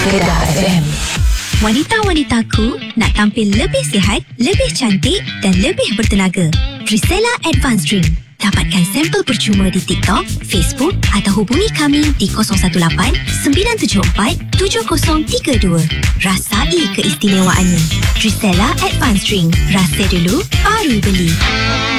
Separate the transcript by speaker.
Speaker 1: Kedah FM.
Speaker 2: Wanita-wanitaku nak tampil lebih sihat, lebih cantik dan lebih bertenaga. Trisella Advanced Drink. Dapatkan sampel percuma di TikTok, Facebook atau hubungi kami di 018-974-7032. Rasai keistimewaannya. Trisella Advanced Drink. Rasa dulu, baru beli.